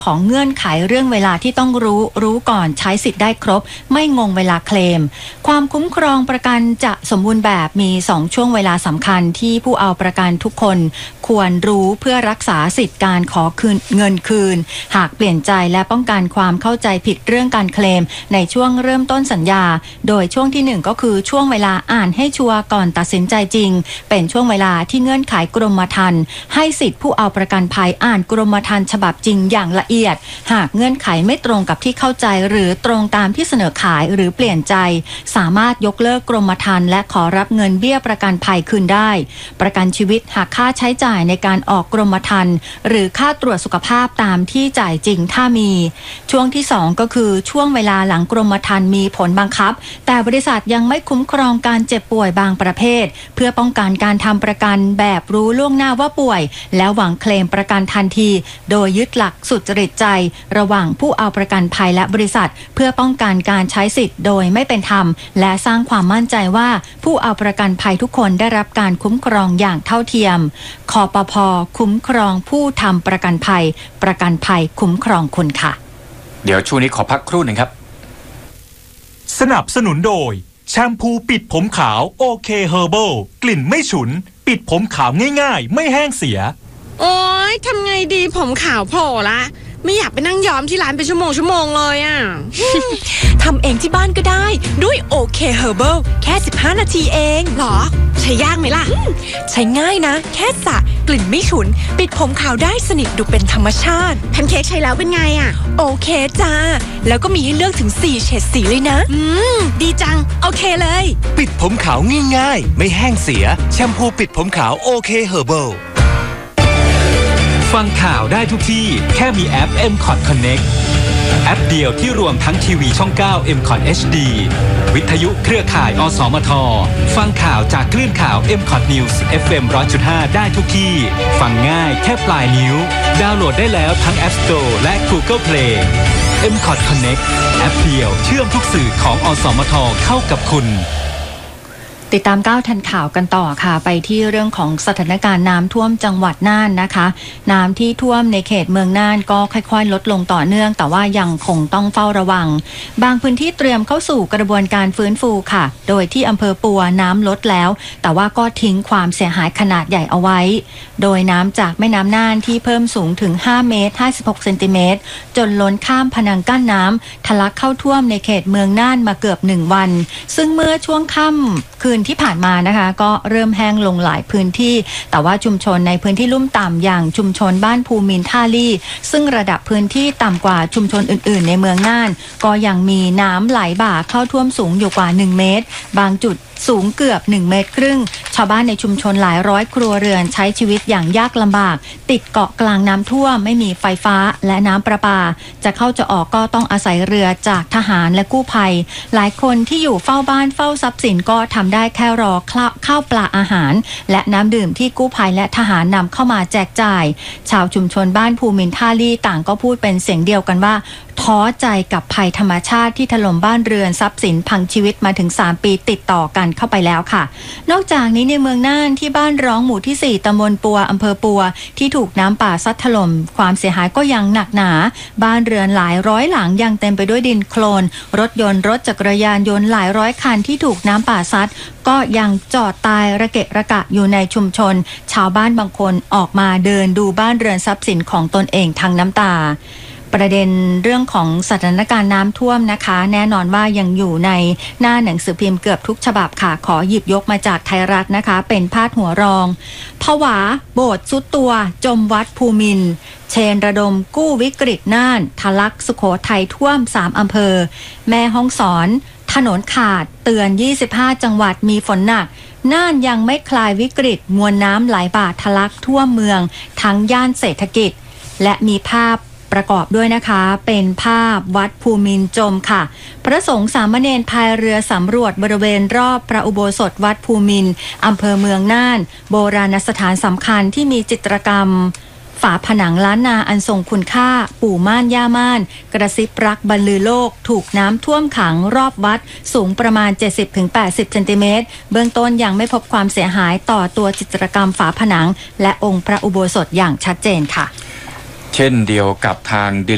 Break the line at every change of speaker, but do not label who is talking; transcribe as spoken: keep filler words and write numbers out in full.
ของเงื่อนไขเรื่องเวลาที่ต้องรู้รู้ก่อนใช้สิทธิ์ได้ครบไม่งงเวลาเคลมความคุ้มครองประกันจะสมบูรณ์แบบมีสองช่วงเวลาสำคัญที่ผู้เอาประกันทุกคนควรรู้เพื่อรักษาสิทธิ์การขอคืนเงินคืนหากเปลี่ยนใจและป้องกันความเข้าใจผิดเรื่องการเคลมในช่วงเริ่มต้นสัญญาโดยช่วงที่หนึ่งก็คือช่วงเวลาอ่านให้ชัวร์ก่อนตัดสินใจจริงเป็นช่วงเวลาที่เงื่อนไขกรมธรรม์ให้สิทธิ์ผู้เอาประกันภัยอ่านกรมธรรม์ฉบับจริงอย่างละเอียดหากเงื่อนไขไม่ตรงกับที่เข้าใจหรือตรงตามที่เสนอขายหรือเปลี่ยนใจสามารถยกเลิกกรมธรรม์และขอรับเงินเบี้ยประกันภัยคืนได้ประกันชีวิตหากค่าใช้จ่ายในการออกกรมธรรม์หรือค่าตรวจสุขภาพตามที่จ่ายจริงถ้ามีช่วงที่สองก็คือช่วงเวลาหลังกรมธรรม์มีผลบังคับแต่บริษัทยังไม่คุ้มครองการเจ็บป่วยบางประเภทเพื่อป้องกันการทำประกันแบบรู้ล่วงหน้าว่าป่วยแล้วหวังเคลมประกันทันทีโดยยึดหลักสุจริตใจระหว่างผู้เอาประกันภัยและบริษัทเพื่อป้องกันการใช้สิทธิ์โดยไม่เป็นธรรมและสร้างความมั่นใจว่าผู้เอาประกันภัยทุกคนได้รับการคุ้มครองอย่างเท่าเทียมคปภ.คุ้มครองผู้ทำประกันภัยประกันภัยคุ้มครองคุณค่ะ
เดี๋ยวช่วงนี้ขอพักครู่หนึ่งครับ
สนับสนุนโดยแชมพูปิดผมขาวโอเคเฮอร์เบิลกลิ่นไม่ฉุนปิดผมขาวง่ายๆไม่แห้งเสีย
โอ๊ยทำไงดีผมขาวโผล่ละไม่อยากไปนั่งย้อมที่ร้านเป็นชั่วโมงชั่วโมงเลยอ่ะ
ทำเองที่บ้านก็ได้ด้วยโอเคเฮอร์เบิลแค่สิบห้านาทีเอง
หรอใช้ยากไหมล่ะ
ใช้ง่ายนะแค่สระกลิ่นไม่ฉุนปิดผมขาวได้สนิทดูเป็นธรรมชาติ
แพนเค้กใช้แล้วเป็นไงอ่ะ
โอเคจ้าแล้วก็มีให้เลือกถึงสี่เฉดสีเลยนะ
อืมดีจังโอเคเลย
ปิดผมขาวง่ายๆไม่แห้งเสียแชมพูปิดผมขาวโอเคเฮอร์เบิล
ฟังข่าวได้ทุกที่แค่มีแอป เอ็ม คอท Connect แอปเดียวที่รวมทั้งทีวีช่องเก้า เอ็ม คอท เอช ดี วิทยุเครือข่ายอสมทฟังข่าวจากคลื่นข่าว เอ็ม คอท News เอฟ เอ็ม หนึ่งร้อยจุดห้า ได้ทุกที่ฟังง่ายแค่ปลายนิ้วดาวน์โหลดได้แล้วทั้ง App Store และ Google Play เอ็ม คอท Connect แอปเดียวเชื่อมทุกสื่อของอสมทเข้ากับคุณ
ติดตามก้าวทันข่าวกันต่อค่ะไปที่เรื่องของสถานการณ์น้ำท่วมจังหวัดน่านนะคะน้ำที่ท่วมในเขตเมืองน่านก็ค่อยๆลดลงต่อเนื่องแต่ว่ายังคงต้องเฝ้าระวังบางพื้นที่เตรียมเข้าสู่กระบวนการฟื้นฟูค่ะโดยที่อำเภอปัวน้ำลดแล้วแต่ว่าก็ทิ้งความเสียหายขนาดใหญ่เอาไว้โดยน้ำจากแม่น้ำน่านที่เพิ่มสูงถึงห้าเมตรห้าสิบหกเซนติเมตรจนล้นข้ามพนังกั้นน้ำทะลักเข้าท่วมในเขตเมืองน่านมาเกือบหนึ่งวันซึ่งเมื่อช่วงค่ำคืนที่ผ่านมานะคะก็เริ่มแห้งลงหลายพื้นที่แต่ว่าชุมชนในพื้นที่ลุ่มต่ำอย่างชุมชนบ้านภูมินท่าลี่ซึ่งระดับพื้นที่ต่ำกว่าชุมชนอื่นๆในเมืองน่านก็ยังมีน้ำไหลบ่าเข้าท่วมสูงอยู่กว่าหนึ่งเมตรบางจุดสูงเกือบหนึ่งเมตรครึ่งชาวบ้านในชุมชนหลายร้อยครัวเรือนใช้ชีวิตอย่างยากลำบากติดเกาะกลางน้ำท่วมไม่มีไฟฟ้าและน้ำประปาจะเข้าจะออกก็ต้องอาศัยเรือจากทหารและกู้ภัยหลายคนที่อยู่เฝ้าบ้านเฝ้าทรัพย์สินก็ทำได้แค่รอข้าวปลาอาหารและน้ำดื่มที่กู้ภัยและทหารนำเข้ามาแจกจ่ายชาวชุมชนบ้านภูมินท่าลี่ต่างก็พูดเป็นเสียงเดียวกันว่าท้อใจกับภัยธรรมชาติที่ถล่มบ้านเรือนทรัพย์สินพังชีวิตมาถึงสามปีติดต่อกันเข้าไปแล้วค่ะนอกจากนี้ในเมืองน่านที่บ้านร้องหมู่ที่สี่ตำบลปัวอำเภอปัวที่ถูกน้ำป่าซัดถล่มความเสียหายก็ยังหนักหนาบ้านเรือนหลายร้อยหลังยังเต็มไปด้วยดินโคลนรถยนต์รถจักรยานยนต์หลายร้อยคันที่ถูกน้ำป่าซัดก็ยังจอดตายระเกะระกะอยู่ในชุมชนชาวบ้านบางคนออกมาเดินดูบ้านเรือนทรัพย์สินของตนเองทั้งน้ำตาประเด็นเรื่องของสถานการณ์น้ำท่วมนะคะแน่นอนว่ายังอยู่ในหน้าหนังสือพิมพ์เกือบทุกฉบับค่ะขอหยิบยกมาจากไทยรัฐนะคะเป็นพาดหัวรองผวาโบสถ์สุดตัวจมวัดภูมินทร์เชนระดมกู้วิกฤตน่านทะลักสุโขทัยท่วมสามอำเภอแม่ฮ่องสอนถนนขาดเตือนยี่สิบห้าจังหวัดมีฝนหนักน่านยังไม่คลายวิกฤตมวลน้ำไหลบ่าทะลักท่วมเมืองทั้งย่านเศรษฐกิจและมีภาพประกอบด้วยนะคะเป็นภาพวัดภูมินทร์จมค่ะพระสงฆ์สามเณรพายเรือสำรวจบริเวณรอบพระอุโบสถวัดภูมินทร์อำเภอเมืองน่านโบราณสถานสำคัญที่มีจิตรกรรมฝาผนังล้านนาอันทรงคุณค่าปู่ม่านย่าม่านกระซิบรักบรรลือโลกถูกน้ำท่วมขังรอบวัดสูงประมาณ เจ็ดสิบถึงแปดสิบเซนติเมตรเบื้องต้นยังไม่พบความเสียหายต่อตัวจิตรกรรมฝาผนังและองค์พระอุโบสถอย่างชัดเจนค่ะ
เช่นเดียวกับทาง